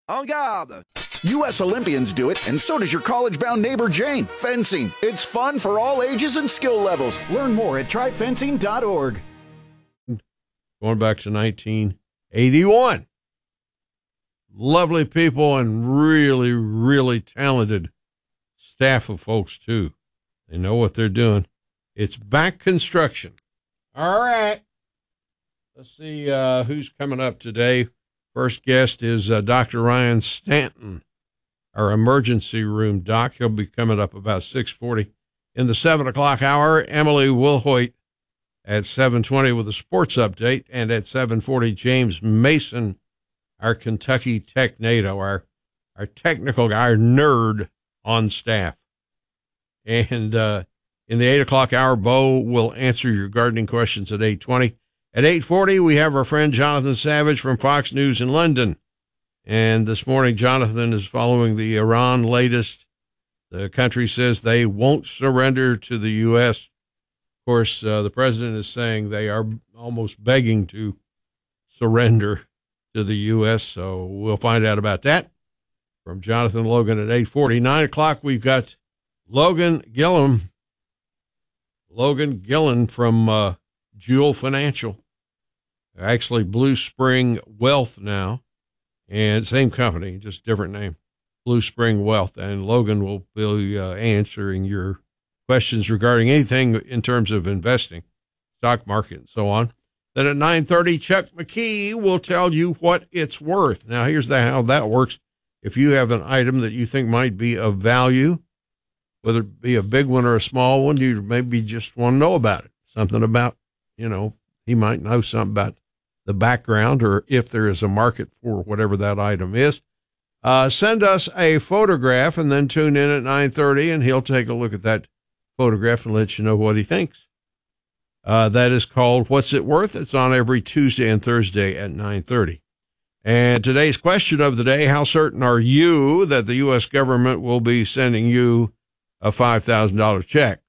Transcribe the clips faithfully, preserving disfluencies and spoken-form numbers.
En garde! U S Olympians do it, and so does your college-bound neighbor Jane. Fencing. It's fun for all ages and skill levels. Learn more at try fencing dot org. Going back to nineteen eighty-one. Lovely people and really, really talented staff of folks, too. They know what they're doing. It's Back Construction. All right. Let's see uh, who's coming up today. First guest is uh, Doctor Ryan Stanton, our emergency room doc. He'll be coming up about six forty. In the seven o'clock hour, Emily Wilhoit at seven twenty with a sports update, and at seven forty, James Mason, our Kentucky Technado, our, our technical guy, our nerd on staff. And uh, in the eight o'clock hour, Bo will answer your gardening questions at eight twenty. At eight forty, we have our friend Jonathan Savage from Fox News in London. And this morning, Jonathan is following the Iran latest. The country says they won't surrender to the U S. Of course, uh, the president is saying they are almost begging to surrender to the U S, so we'll find out about that from Jonathan Logan at eight forty. nine o'clock, we've got Logan Gillen. Logan Gillen from uh, Jewel Financial. Actually, Blue Spring Wealth now. And same company, just different name. Blue Spring Wealth. And Logan will be uh, answering your questions regarding anything in terms of investing, stock market, and so on. Then at nine thirty, Chuck McKee will tell you what it's worth. Now, here's the, how that works. If you have an item that you think might be of value, whether it be a big one or a small one, you maybe just want to know about it. Something about, you know, he might know something about the background or if there is a market for whatever that item is. Uh, send us a photograph and then tune in at nine thirty, and he'll take a look at that photograph and let you know what he thinks. Uh, that is called What's It Worth? It's on every Tuesday and Thursday at nine thirty. And today's question of the day, how certain are you that the U S government will be sending you a five thousand dollars check?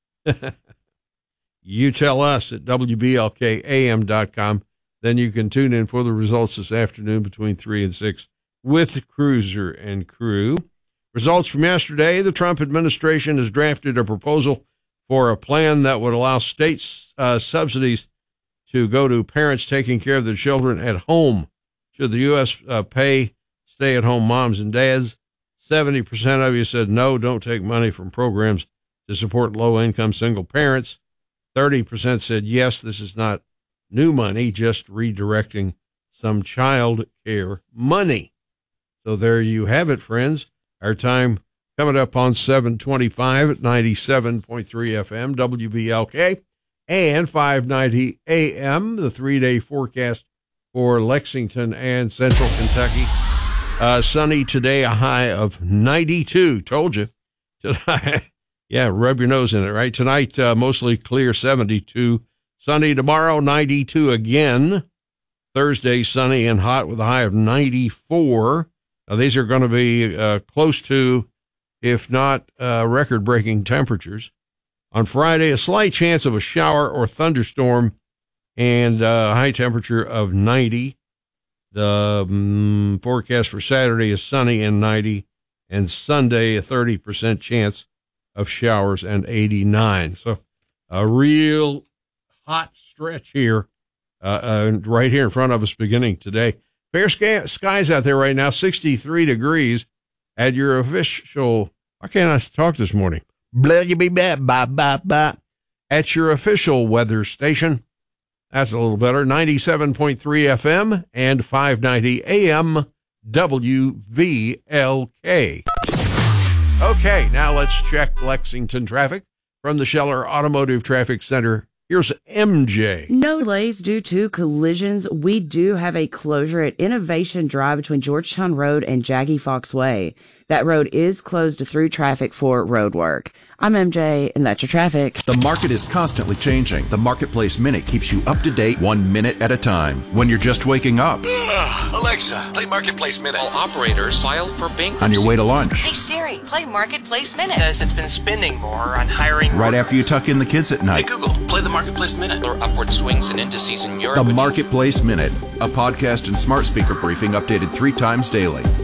You tell us at W B L K A M dot com. Then you can tune in for the results this afternoon between three and six with Cruiser and Crew. Results from yesterday, the Trump administration has drafted a proposal for a plan that would allow state uh, subsidies to go to parents taking care of their children at home. Should the U S uh, pay stay-at-home moms and dads? seventy percent of you said no, don't take money from programs to support low-income single parents. thirty percent said yes, this is not new money, just redirecting some child care money. So there you have it, friends. Our time coming up on seven twenty-five at ninety-seven point three F M, W B L K, and five ninety A M, the three-day forecast for Lexington and Central Kentucky. Uh, sunny today, a high of ninety-two. Told you. Tonight, yeah, rub your nose in it, right? Tonight, uh, mostly clear, seventy-two. Sunny tomorrow, ninety-two again. Thursday, sunny and hot with a high of ninety-four. Now, these are going to be uh, close to, if not uh, record-breaking temperatures. On Friday, a slight chance of a shower or thunderstorm and a uh, high temperature of ninety. The um, forecast for Saturday is sunny and ninety, and Sunday, a thirty percent chance of showers and eighty-nine. So a real hot stretch here, uh, uh, right here in front of us beginning today. Fair sky, skies out there right now, sixty-three degrees at your official, why can't I talk this morning? Blah, blah, blah, blah, blah, blah. At your official weather station. That's a little better. ninety-seven point three F M and five ninety A M W V L K. Okay, now let's check Lexington traffic from the Scheller Automotive Traffic Center. Here's M J. No delays due to collisions. We do have a closure at Innovation Drive between Georgetown Road and Jaggy Fox Way. That road is closed to through traffic for road work. I'm M J, and that's your traffic. The market is constantly changing. The Marketplace Minute keeps you up to date one minute at a time. When you're just waking up. Ugh, Alexa, play Marketplace Minute. All operators file for bankruptcy. On your way to lunch. Hey Siri, play Marketplace Minute. Says it's been spending more on hiring. Right after you tuck in the kids at night. Hey Google, play the Marketplace Minute. Or upward swings in indices in Europe. The Marketplace Minute, a podcast and smart speaker briefing updated three times daily.